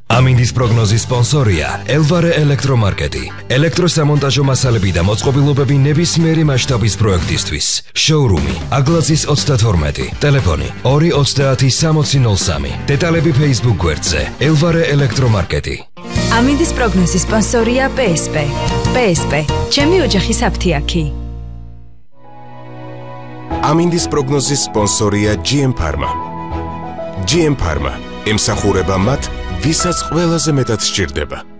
ამინდის პროგნოზის სპონსორია ელვარე ელექტრომარკეტი. ელექტროსამონტაჟო მასალები და მოწყობილობები ნებისმიერი მასშტაბის პროექტისთვის. შოურუმი აგლაძის 32, ტელეფონი 2306003. დეტალები Facebook გვერდზე ელვარე ელექტრომარკეტი. ამინდის პროგნოზის სპონსორია PSP. PSP, ჩემი ოჯახის აფთიაქი. ამინდის პროგნოზის სპონსორია GM Pharma. GM Pharma ემსახურება მათ, ვისაც ყველაზე მეტად სჭირდება.